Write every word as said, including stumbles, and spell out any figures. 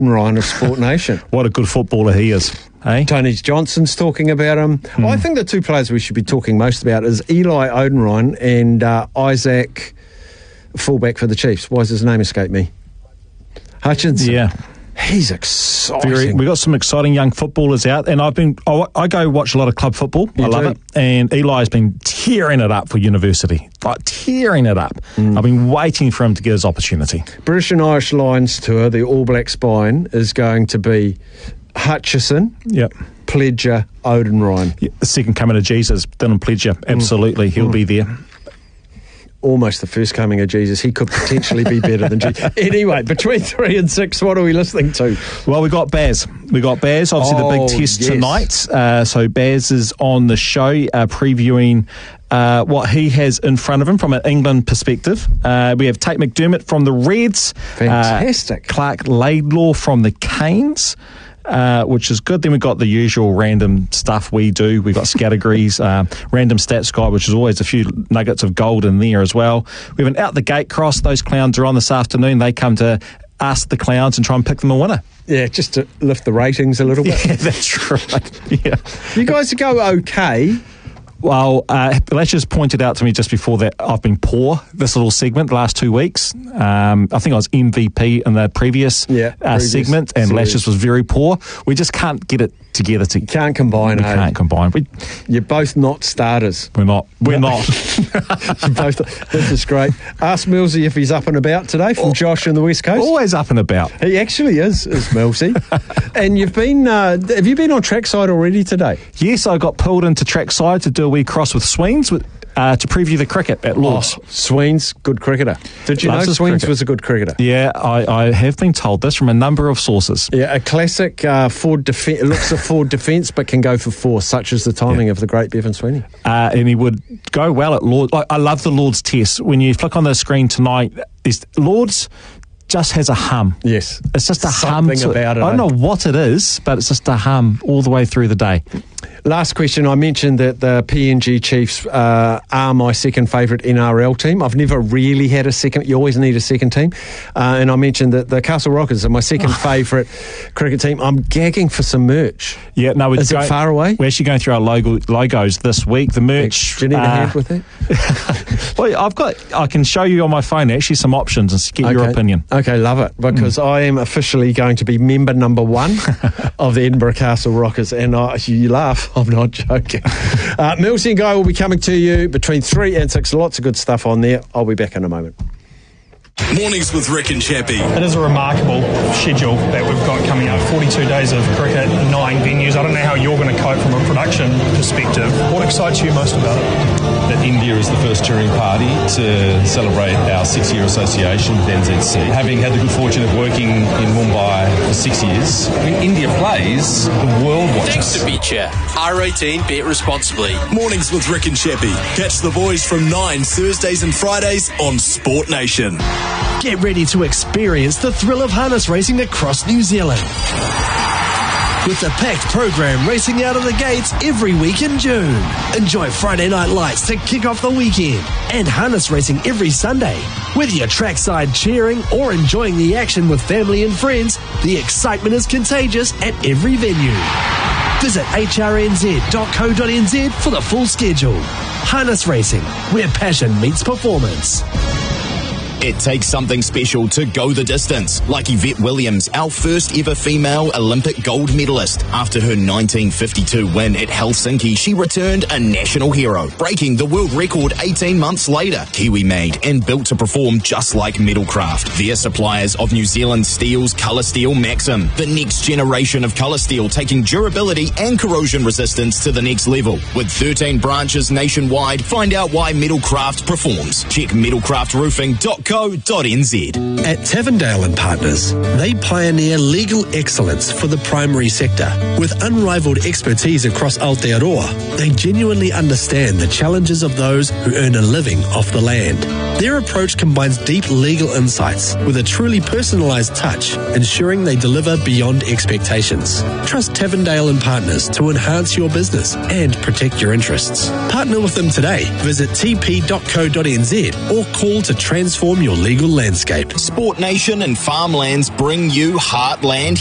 Ryan of Sport Nation. What a good footballer he is. Hey? Tony Johnson's talking about him. Hmm. I think the two players we should be talking most about is Eli Odenryn and uh, Isaac, fullback for the Chiefs. Why does his name escape me? Hutchinson. Yeah. He's exciting. Very, we've got some exciting young footballers out, and I've been. I, I go watch a lot of club football. You I love do. it, and Eli's been tearing it up for university, like tearing it up. Mm. I've been waiting for him to get his opportunity. British and Irish Lions tour, the All Black spine is going to be Hutchison, yep, Pledger, Odenryn. Yeah, the second coming of Jesus, Dylan Pledger. Absolutely, mm. he'll mm. be there. Almost the first coming of Jesus. He could potentially be better than Jesus. Anyway, between three and six, what are we listening to? Well, we got Baz. We got Baz, obviously oh, the big test yes. tonight. Uh, so Baz is on the show uh, previewing uh, what he has in front of him from an England perspective. Uh, we have Tate McDermott from the Reds. Fantastic. Uh, Clark Laidlaw from the Canes. Uh, which is good. Then we've got the usual random stuff we do. We've got categories, uh, random stats guide, which is always a few nuggets of gold in there as well. We have an out the gate cross. Those clowns are on this afternoon. They come to us, the clowns, and try and pick them a winner. Yeah, just to lift the ratings a little bit. Yeah, that's right. Yeah. You guys go okay. Well, uh, Lashes pointed out to me just before that I've been poor this little segment the last two weeks. Um, I think I was M V P in the previous, yeah, uh, previous segment, and series. Lashes was very poor. We just can't get it together. To, can't combine. We eh? can't combine. We, You're both not starters. We're not. We're no. not. You're both, this is great. Ask Millsy if he's up and about today from oh, Josh in the West Coast. Always up and about. He actually is, is Millsy. And you've been, uh, have you been on trackside already today? Yes, I got pulled into trackside to do a wee cross with Sweens with, uh, to preview the cricket at Lord's. Oh, Sweens, good cricketer. Did you Loves know Sweens cricket. was a good cricketer? Yeah, I, I have been told this from a number of sources. Yeah, a classic uh, forward defence. It looks a forward defence, but can go for force, such as the timing yeah. of the great Bevan Sweeney. Uh, and he would go well at Lord's. I, I love the Lord's test. When you flick on the screen tonight, Lord's just has a hum. Yes. It's just a Something hum. To, about it. I don't know what it is, but it's just a hum all the way through the day. Last question. I mentioned that the P N G Chiefs uh, are my second favourite N R L team. I've never really had a second. You always need a second team. Uh, and I mentioned that the Castle Rockers are my second favourite cricket team. I'm gagging for some merch. Yeah, no, we're Is going, it far away? We're actually going through our logo, logos this week. The merch. Do you need uh, a hand with it? Well, I've got. I can show you on my phone actually some options and get okay. your opinion. Okay, love it, because mm. I am officially going to be member number one of the Edinburgh Castle Rockers, and I, you laugh, I'm not joking. uh, Millsy and Guy will be coming to you between three and six. Lots of good stuff on there. I'll be back in a moment. Mornings with Rick and Chappie. It is a remarkable schedule that we've got coming up. forty-two days of cricket, nine venues. I don't know how you're going to cope from a production perspective. What excites you most about it? That India is the first touring party to celebrate our six-year association with N Z C. Having had the good fortune of working in Mumbai for six years, when India plays, the world watches. Thanks to BetChat. R eighteen, bet responsibly. Mornings with Rick and Chappie. Catch the boys from nine Thursdays and Fridays on Sport Nation. Get ready to experience the thrill of harness racing across New Zealand. With the packed program racing out of the gates every week in June. Enjoy Friday night lights to kick off the weekend and harness racing every Sunday. Whether you're trackside cheering or enjoying the action with family and friends, the excitement is contagious at every venue. Visit h r n z dot co dot n z for the full schedule. Harness racing, where passion meets performance. It takes something special to go the distance, like Yvette Williams, our first ever female Olympic gold medalist. After her nineteen fifty-two win at Helsinki, she returned a national hero, breaking the world record eighteen months later. Kiwi made and built to perform just like Metalcraft. They're suppliers of New Zealand Steel's Colour Steel Maxim, the next generation of colour steel, taking durability and corrosion resistance to the next level. With thirteen branches nationwide, find out why Metalcraft performs. Check metalcraft roofing dot com. co dot n z. At Tavendale and Partners, they pioneer legal excellence for the primary sector. With unrivaled expertise across Aotearoa, they genuinely understand the challenges of those who earn a living off the land. Their approach combines deep legal insights with a truly personalised touch, ensuring they deliver beyond expectations. Trust Tavendale and Partners to enhance your business and protect your interests. Partner with them today. Visit t p dot co dot n z or call to transform your legal landscape. Sport Nation and Farmlands bring you Heartland